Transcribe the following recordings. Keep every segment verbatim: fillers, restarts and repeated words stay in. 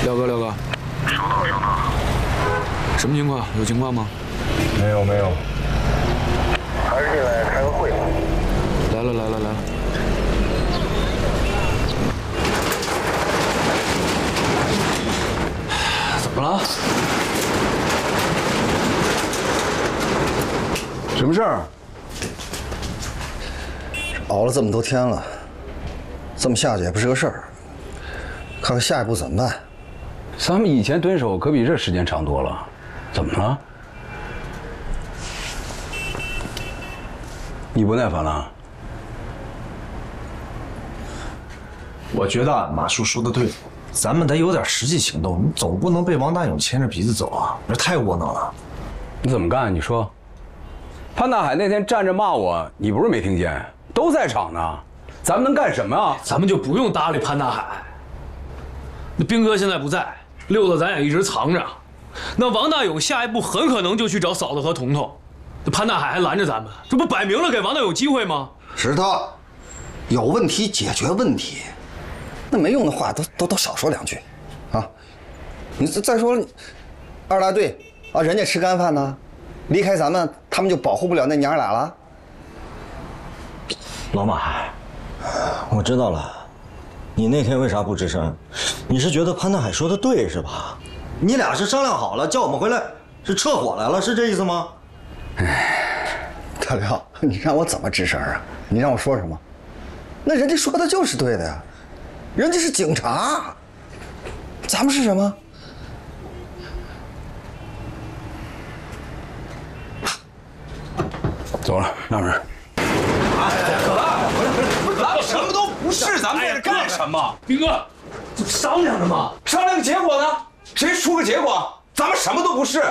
廖哥，廖哥， 收到，收到。 什么情况？有情况吗？ 没有，没有。 还是进来开个会。 来了，来了，来了。怎么了？ 什么事儿？ 熬了这么多天了，这么下去也不是个事儿。看看下一步怎么办？ 咱们以前蹲守可比这时间长多了，怎么了？你不耐烦了？ 我觉得马叔说的对，咱们得有点实际行动，你总不能被王大勇牵着鼻子走啊，这太窝囊了。 你怎么干？你说。潘大海那天站着骂我，你不是没听见？都在场呢，咱们能干什么啊？ 咱们就不用搭理潘大海。那兵哥现在不在，六子咱也一直藏着。那王大勇下一步很可能就去找嫂子和彤彤，那潘大海还拦着咱们，这不摆明了给王大勇机会吗？ 石头，有问题解决问题，那没用的话都都都少说两句，啊！你再说了，二大队啊，人家吃干饭呢，离开咱们，他们就保护不了那娘俩了。 老马，我知道了，你那天为啥不吱声？你是觉得潘大海说的对是吧？你俩是商量好了叫我们回来，是撤火来了，是这意思吗？ 哎，大廖，你让我怎么吱声啊？你让我说什么？那人家说的就是对的呀，人家是警察，咱们是什么？ 走了，让人。 咱们什么都不是，咱们在这干什么？ 兵哥，这不商量的吗？ 商量个结果呢？谁出个结果？咱们什么都不是。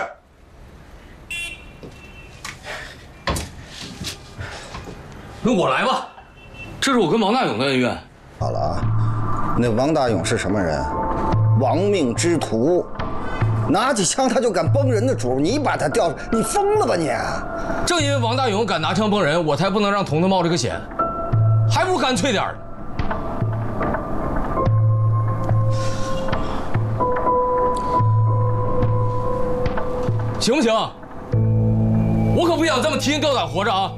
那我来吧，这是我跟王大勇的恩怨。 好了啊，那王大勇是什么人？亡命之徒，拿起枪他就敢崩人的主，你把他调，你疯了吧你？ 正因为王大勇敢拿枪崩人，我才不能让彤彤冒这个险，还不如干脆点儿。行不行？我可不想这么提心吊胆活着啊！